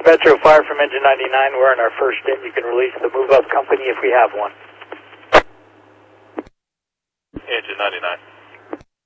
Metro Fire from Engine 99. We're in our first in. You can release the move-up company if we have one. Engine 99.